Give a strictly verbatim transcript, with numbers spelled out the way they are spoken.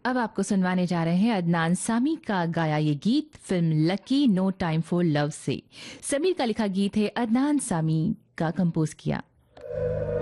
अब आपको सुनवाने जा रहे हैं अदनान सामी का गाया ये गीत film lucky no time for love से। समीर का लिखा गीत है, अदनान सामी का कंपोज किया।